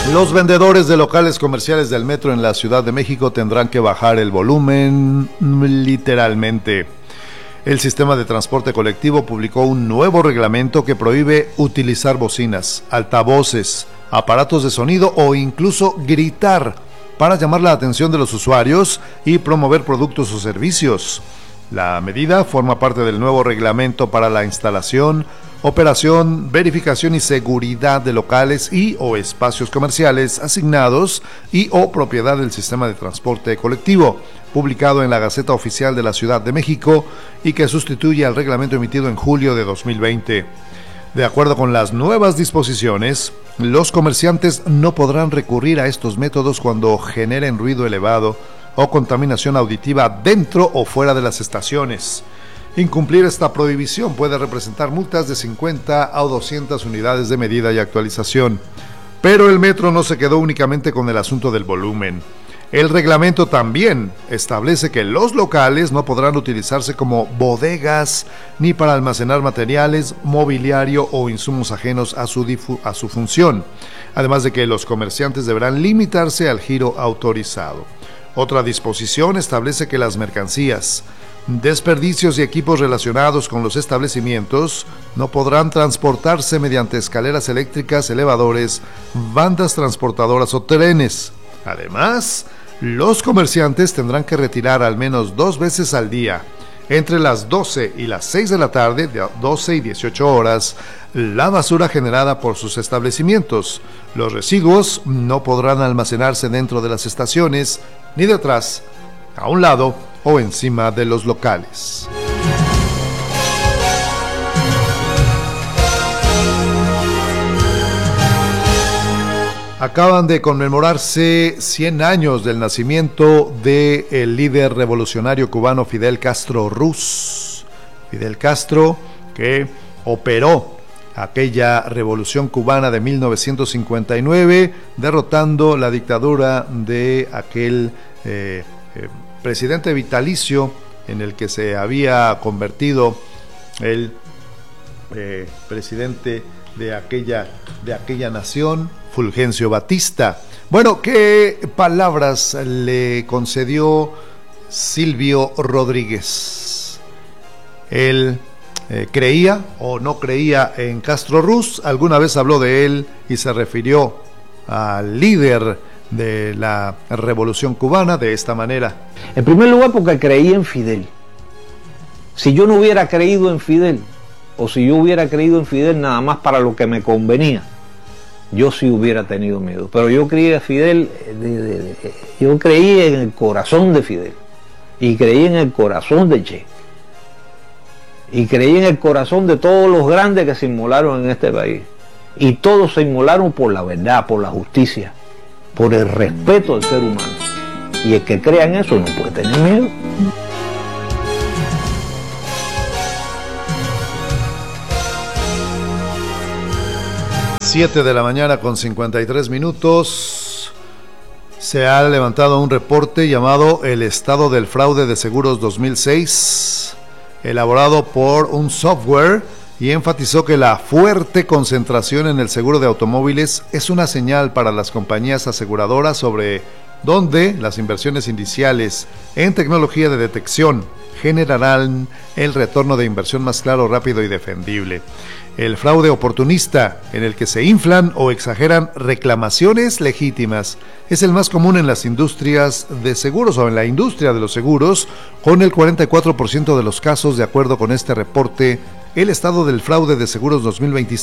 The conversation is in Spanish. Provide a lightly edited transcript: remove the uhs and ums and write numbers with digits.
Los vendedores de locales comerciales del metro en la Ciudad de México tendrán que bajar el volumen literalmente. El sistema de transporte colectivo publicó un nuevo reglamento que prohíbe utilizar bocinas, altavoces, aparatos de sonido o incluso gritar para llamar la atención de los usuarios y promover productos o servicios. La medida forma parte del nuevo reglamento para la instalación, operación, verificación y seguridad de locales y o espacios comerciales asignados y o propiedad del sistema de transporte colectivo, publicado en la Gaceta Oficial de la Ciudad de México y que sustituye al reglamento emitido en julio de 2020. De acuerdo con las nuevas disposiciones, los comerciantes no podrán recurrir a estos métodos cuando generen ruido elevado o contaminación auditiva dentro o fuera de las estaciones. Incumplir esta prohibición puede representar multas de 50 a 200 unidades de medida y actualización. Pero el metro no se quedó únicamente con el asunto del volumen. El reglamento también establece que los locales no podrán utilizarse como bodegas ni para almacenar materiales, mobiliario o insumos ajenos a su función, además de que los comerciantes deberán limitarse al giro autorizado. Otra disposición establece que las mercancías, desperdicios y equipos relacionados con los establecimientos no podrán transportarse mediante escaleras eléctricas, elevadores, bandas transportadoras o trenes. Además, los comerciantes tendrán que retirar al menos 2 veces al día, entre las 12 y las 6 de la tarde, de 12 y 18 horas, la basura generada por sus establecimientos. Los residuos no podrán almacenarse dentro de las estaciones, ni detrás, a un lado o encima de los locales. Acaban de conmemorarse 100 años del nacimiento del líder revolucionario cubano Fidel Castro Ruz. Fidel Castro, que operó aquella revolución cubana de 1959, derrotando la dictadura de aquel presidente vitalicio en el que se había convertido el presidente de aquella nación, Fulgencio Batista. Bueno, ¿qué palabras le concedió Silvio Rodríguez? Él creía o no creía en Castro Ruz, alguna vez habló de él y se refirió al líder de la revolución cubana de esta manera. En primer lugar, porque creía en Fidel. Si yo no hubiera creído en Fidel, o si yo hubiera creído en Fidel nada más para lo que me convenía, yo sí hubiera tenido miedo. Pero yo creía en Fidel, yo creía en el corazón de Fidel, y creí en el corazón de Che, y creí en el corazón de todos los grandes que se inmolaron en este país, y todos se inmolaron por la verdad, por la justicia, por el respeto al ser humano, y el que crea en eso no puede tener miedo. Siete de la mañana con 53 minutos. Se ha levantado un reporte llamado El Estado del Fraude de Seguros 2006, elaborado por un software, y enfatizó que la fuerte concentración en el seguro de automóviles es una señal para las compañías aseguradoras sobre dónde las inversiones iniciales en tecnología de detección generarán el retorno de inversión más claro, rápido y defendible. El fraude oportunista, en el que se inflan o exageran reclamaciones legítimas, es el más común en las industrias de seguros o en la industria de los seguros, con el 44% de los casos, de acuerdo con este reporte, El Estado del Fraude de Seguros 2026.